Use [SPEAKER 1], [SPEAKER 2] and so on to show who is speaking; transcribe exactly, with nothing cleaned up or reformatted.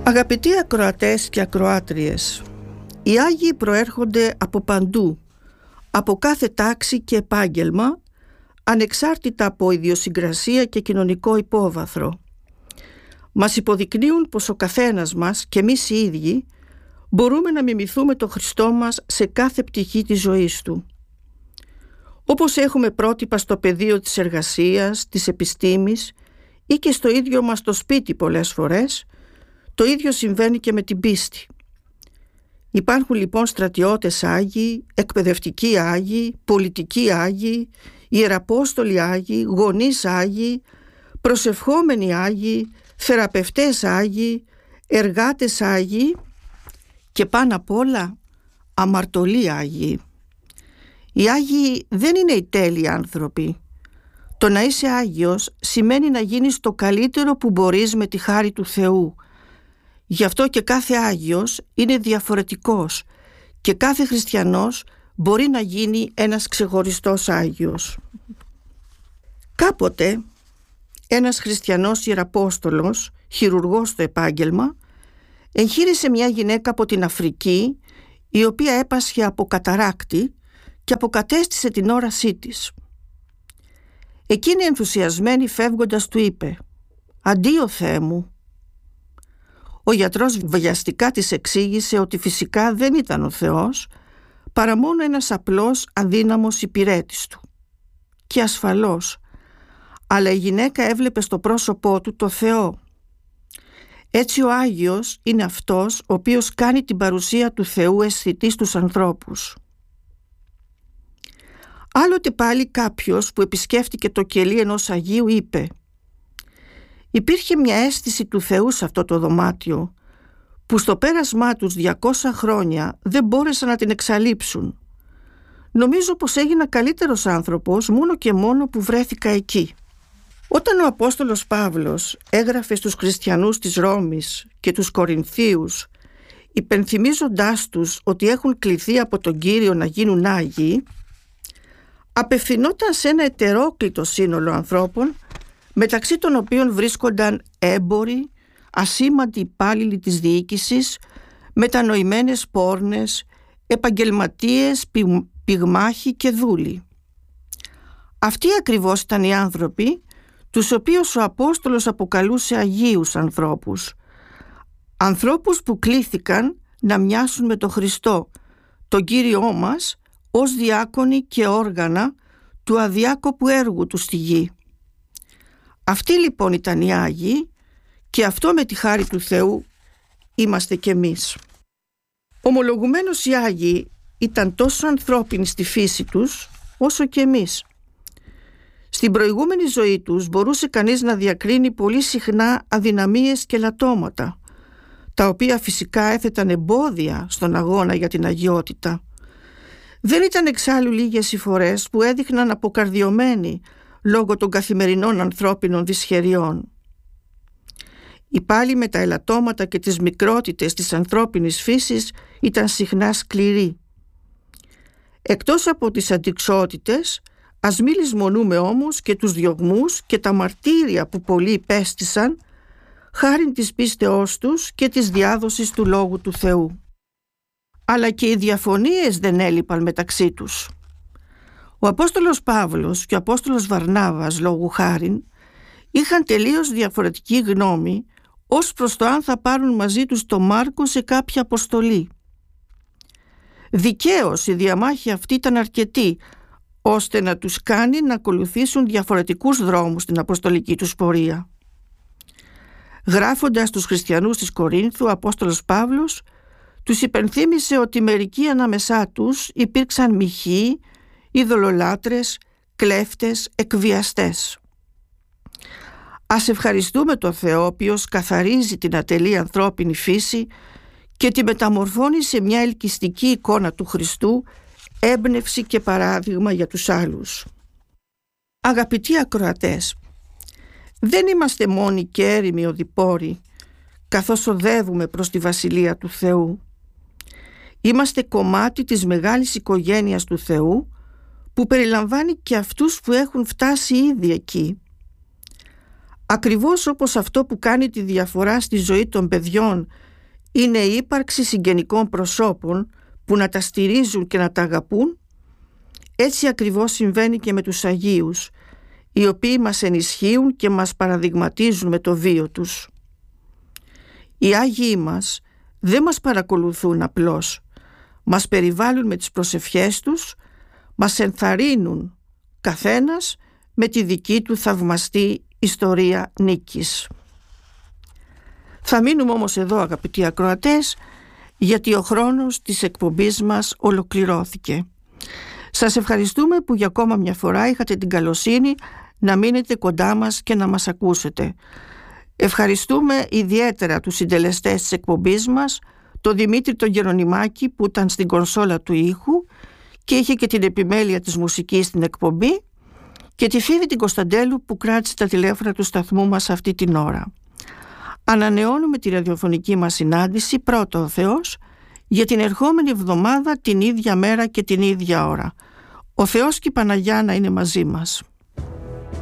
[SPEAKER 1] Αγαπητοί ακροατές και ακροάτριες, οι Άγιοι προέρχονται από παντού, από κάθε τάξη και επάγγελμα, ανεξάρτητα από ιδιοσυγκρασία και κοινωνικό υπόβαθρο. Μας υποδεικνύουν πως ο καθένας μας και εμείς οι ίδιοι μπορούμε να μιμηθούμε τον Χριστό μας σε κάθε πτυχή της ζωής Του. Όπως έχουμε πρότυπα στο πεδίο της εργασίας, της επιστήμης ή και στο ίδιο μας το σπίτι πολλές φορές, το ίδιο συμβαίνει και με την πίστη. Υπάρχουν λοιπόν στρατιώτες Άγιοι, εκπαιδευτικοί Άγιοι, πολιτικοί Άγιοι, ιεραπόστολοι Άγιοι, γονείς Άγιοι, προσευχόμενοι Άγιοι, θεραπευτές Άγιοι, εργάτες Άγιοι και πάνω απ' όλα αμαρτωλοί Άγιοι. Οι Άγιοι δεν είναι οι τέλειοι άνθρωποι. Το να είσαι Άγιος σημαίνει να γίνεις το καλύτερο που μπορείς με τη χάρη του Θεού. Γι' αυτό και κάθε Άγιος είναι διαφορετικός και κάθε χριστιανός μπορεί να γίνει ένας ξεχωριστός Άγιος. Κάποτε ένας χριστιανός ιεραπόστολος, χειρουργός στο επάγγελμα, εγχείρησε μια γυναίκα από την Αφρική, η οποία έπασχε από καταράκτη και αποκατέστησε την όρασή της. Εκείνη ενθουσιασμένη φεύγοντας του είπε «Αντίο Θεέ μου». Ο γιατρός βιαστικά της εξήγησε ότι φυσικά δεν ήταν ο Θεός, παρά μόνο ένας απλός αδύναμος υπηρέτης του. Και ασφαλώς, αλλά η γυναίκα έβλεπε στο πρόσωπό του το Θεό. Έτσι ο Άγιος είναι αυτός ο οποίος κάνει την παρουσία του Θεού αισθητή στους ανθρώπους. Άλλοτε πάλι κάποιος που επισκέφτηκε το κελί ενός Αγίου είπε «Υπήρχε μια αίσθηση του Θεού σε αυτό το δωμάτιο που στο πέρασμά τους διακόσια χρόνια δεν μπόρεσαν να την εξαλείψουν. Νομίζω πως έγινα καλύτερος άνθρωπος μόνο και μόνο που βρέθηκα εκεί». Όταν ο Απόστολος Παύλος έγραφε στους χριστιανούς της Ρώμης και τους Κορινθίους, υπενθυμίζοντάς τους ότι έχουν κληθεί από τον Κύριο να γίνουν Άγιοι, απευθυνόταν σε ένα ετερόκλητο σύνολο ανθρώπων, μεταξύ των οποίων βρίσκονταν έμποροι, ασήμαντοι υπάλληλοι της διοίκησης, μετανοημένες πόρνες, επαγγελματίες, πυγμάχοι και δούλοι. Αυτοί ακριβώς ήταν οι άνθρωποι τους οποίους ο Απόστολος αποκαλούσε Αγίους ανθρώπους. Ανθρώπους που κλήθηκαν να μοιάσουν με τον Χριστό, τον Κύριό μας, ως διάκονοι και όργανα του αδιάκοπου έργου του στη γη. Αυτοί λοιπόν ήταν οι Άγιοι και αυτό με τη χάρη του Θεού είμαστε κι εμείς. Ομολογουμένως οι Άγιοι ήταν τόσο ανθρώπινοι στη φύση τους όσο και εμείς. Στην προηγούμενη ζωή τους μπορούσε κανείς να διακρίνει πολύ συχνά αδυναμίες και λατώματα, τα οποία φυσικά έθεταν εμπόδια στον αγώνα για την αγιότητα. Δεν ήταν εξάλλου λίγες οι φορές που έδειχναν αποκαρδιωμένοι λόγω των καθημερινών ανθρώπινων δυσχεριών. Οι πάλι με τα ελαττώματα και τις μικρότητες της ανθρώπινης φύσης ήταν συχνά σκληροί. Εκτός από τις αντιξότητες, ας μη λησμονούμε όμως και τους διωγμούς και τα μαρτύρια που πολλοί υπέστησαν χάριν της πίστεώς τους και της διάδοσης του Λόγου του Θεού. Αλλά και οι διαφωνίες δεν έλειπαν μεταξύ τους. Ο Απόστολος Παύλος και ο Απόστολος Βαρνάβας, λόγου χάριν, είχαν τελείως διαφορετική γνώμη ως προς το αν θα πάρουν μαζί τους τον Μάρκο σε κάποια αποστολή. Δικαίως η διαμάχη αυτή ήταν αρκετή, ώστε να τους κάνει να ακολουθήσουν διαφορετικούς δρόμους στην αποστολική τους πορεία. Γράφοντας τους χριστιανούς της Κορίνθου, ο Απόστολος Παύλος τους υπενθύμησε ότι μερικοί ανάμεσά τους υπήρξαν μοιχοί, ειδωλολάτρες, κλέφτες, εκβιαστές. Ας ευχαριστούμε τον Θεό, ο οποίος καθαρίζει την ατελή ανθρώπινη φύση και τη μεταμορφώνει σε μια ελκυστική εικόνα του Χριστού, έμπνευση και παράδειγμα για τους άλλους. Αγαπητοί ακροατές, δεν είμαστε μόνοι και έρημοι οδηπόροι καθώς οδεύουμε προς τη Βασιλεία του Θεού. Είμαστε κομμάτι της μεγάλης οικογένειας του Θεού που περιλαμβάνει και αυτούς που έχουν φτάσει ήδη εκεί. Ακριβώς όπως αυτό που κάνει τη διαφορά στη ζωή των παιδιών είναι η ύπαρξη συγγενικών προσώπων που να τα στηρίζουν και να τα αγαπούν, έτσι ακριβώς συμβαίνει και με τους Αγίους, οι οποίοι μας ενισχύουν και μας παραδειγματίζουν με το βίο τους. Οι Άγιοι μας δεν μας παρακολουθούν απλώς, μας περιβάλλουν με τις προσευχές τους, μας ενθαρρύνουν καθένας με τη δική του θαυμαστή ιστορία νίκης. Θα μείνουμε όμως εδώ, αγαπητοί ακροατές, γιατί ο χρόνος της εκπομπής μας ολοκληρώθηκε. Σας ευχαριστούμε που για ακόμα μια φορά είχατε την καλοσύνη να μείνετε κοντά μας και να μας ακούσετε. Ευχαριστούμε ιδιαίτερα τους συντελεστές της εκπομπής μας, τον Δημήτρη τον Γερονιμάκη που ήταν στην κονσόλα του ήχου και είχε και την επιμέλεια της μουσικής στην εκπομπή, και τη Φίβη την Κωνσταντέλου που κράτησε τα τηλέφωνα του σταθμού μας αυτή την ώρα. Ανανεώνουμε τη ραδιοφωνική μας συνάντηση, πρώτο ο Θεός, για την ερχόμενη εβδομάδα την ίδια μέρα και την ίδια ώρα. Ο Θεός και η Παναγιά να είναι μαζί μας.